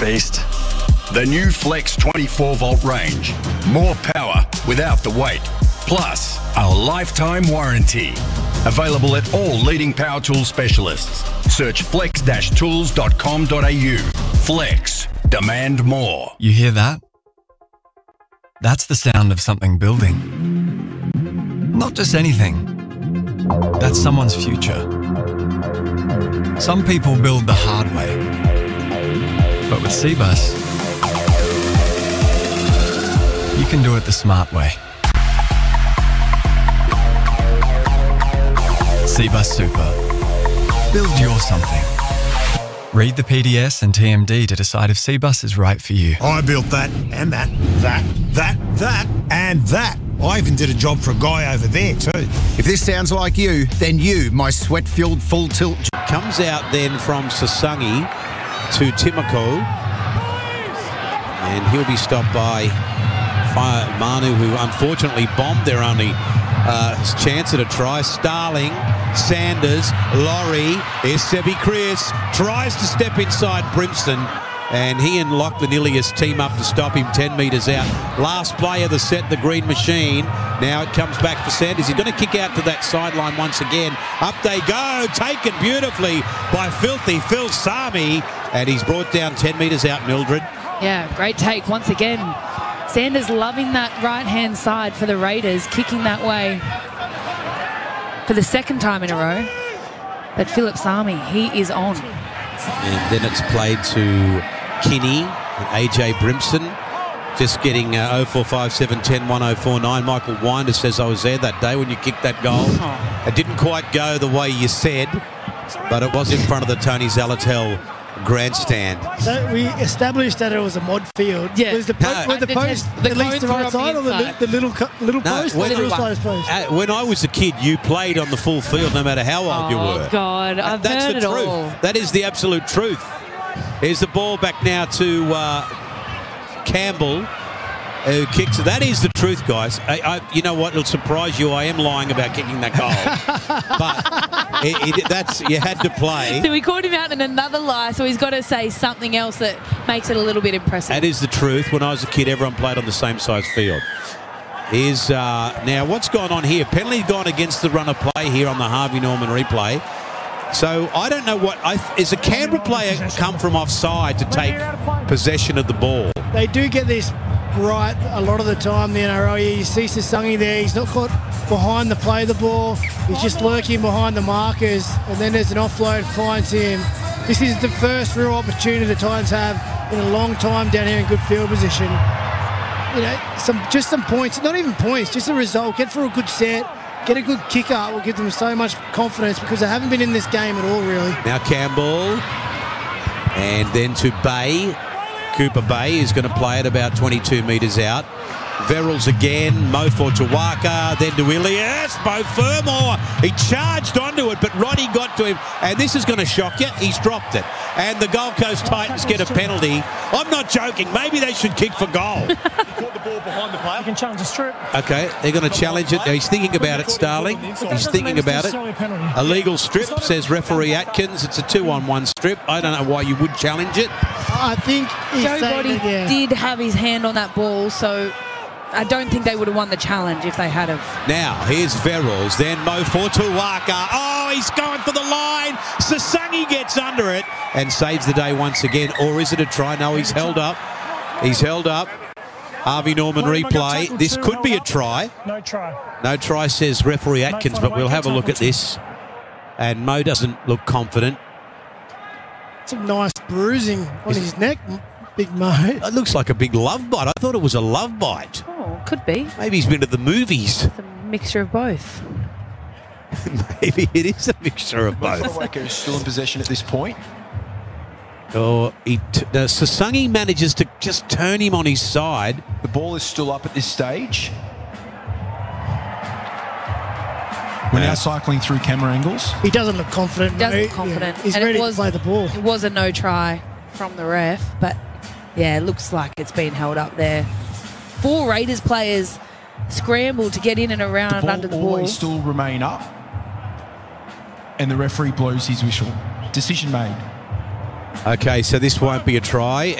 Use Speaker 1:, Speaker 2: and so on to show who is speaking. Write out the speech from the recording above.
Speaker 1: beast. The new Flex 24-volt range. More power without the weight. Plus, a lifetime warranty. Available at all leading power tool specialists. Search flex-tools.com.au. Flex. Demand more.
Speaker 2: You hear that? That's the sound of something building. Not just anything. That's someone's future. Some people build the hard way. But with Cbus, you can do it the smart way. Cbus Super. Build your something. Read the PDS and TMD to decide if Cbus is right for you.
Speaker 3: I built that, and that, and that. I even did a job for a guy over there too.
Speaker 4: If this sounds like you, then you, my sweat-filled full tilt.
Speaker 5: Comes out then from Sasangi to Timoko. And he'll be stopped by Manu, who unfortunately bombed their only chance at a try. Starling, Sanders, Laurie, here's Sebi Chris, tries to step inside Brimson, and he and Lachlan Ilias team up to stop him 10 metres out. Last play of the set, the Green Machine. Now it comes back for Sanders. He's going to kick out to that sideline once again. Up they go, taken beautifully by Filthy Phil Sami, and he's brought down 10 metres out, Mildred.
Speaker 6: Yeah, great take once again. Sanders loving that right-hand side for the Raiders, kicking that way for the second time in a row. But Philip Sami, he is on.
Speaker 5: And then it's played to Kinney and AJ Brimson. Just getting 0457 10 1049. Michael Winder says, I was there that day when you kicked that goal. It didn't quite go the way you said, but it was in front of the Tony Zalatel grandstand.
Speaker 7: So we established that it was a mod field.
Speaker 6: Yeah.
Speaker 7: Was the post at least the right side, or the little post, or the middle size post?
Speaker 5: When I was a kid, you played on the full field no matter how old you were.
Speaker 6: Oh, God, I've heard it all.
Speaker 5: That is the absolute truth. Here's the ball back now to Campbell, who kicks it. That is the truth, guys. You know what? It'll surprise you. I am lying about kicking that goal. But that's you had to play.
Speaker 6: So we caught him out in another lie, so he's got to say something else that makes it a little bit impressive.
Speaker 5: That is the truth. When I was a kid, everyone played on the same size field. Here's now what's gone on here? Penalty gone against the run of play here on the Harvey Norman replay. So I don't know what is a Canberra player come from offside to take possession of the ball.
Speaker 7: They do get this right a lot of the time, the NRL. You see Sasangi there, he's not caught behind the play of the ball, he's just lurking behind the markers, and then there's an offload, finds him. This is the first real opportunity the Titans have in a long time down here in good field position. You know, just some points, not even points, just a result, get for a good set, get a good kicker will give them so much confidence because they haven't been in this game at all, really.
Speaker 5: Now Campbell, and then to Bay. Cooper Bay is going to play it about 22 metres out. Verrills again, Mofo to Waka, then to Ilias, Mo Fermor. He charged onto it, but Roddy got to him, and this is going to shock you. He's dropped it. And the Gold Coast Titans get a penalty. I'm not joking. Maybe they should kick for goal.
Speaker 8: He caught the ball behind the player. You can challenge the strip.
Speaker 5: Okay, they're going to challenge it. He's thinking about it, Starling. He's thinking about it. Illegal strip, says referee Atkins. It's a 2-on-1 strip. I don't know why you would challenge it.
Speaker 7: I think
Speaker 6: Joe Body did have his hand on that ball, so I don't think they would have won the challenge if they had have.
Speaker 5: Now, here's Verrills, then Mofo to Waka. Oh, he's going for the line. Sasangi gets under it and saves the day once again. Or is it a try? No, he's held up. He's held up. Harvey Norman replay. This could be a try.
Speaker 8: No try.
Speaker 5: No try, says referee Atkins, but we'll have a look at this. And Mo doesn't look confident.
Speaker 7: Some nice bruising on his neck, Big Mo.
Speaker 5: It looks like a big love bite. I thought it was a love bite.
Speaker 6: Oh, could be.
Speaker 5: Maybe he's been to the movies.
Speaker 6: It's a mixture of both.
Speaker 5: Maybe it is a mixture of both.
Speaker 9: Waker is still in possession at this point.
Speaker 5: Oh, Sasangi manages to just turn him on his side.
Speaker 9: The ball is still up at this stage. We're now cycling through camera angles.
Speaker 7: He doesn't look confident.
Speaker 6: He doesn't look confident.
Speaker 7: Yeah, he's ready to play the ball.
Speaker 6: It was a no try from the ref, but yeah, it looks like it's been held up there. 4 Raiders players scrambled to get in and around under the ball.
Speaker 9: Always still remain up, and the referee blows his whistle. Decision made.
Speaker 5: Okay, so this won't be a try,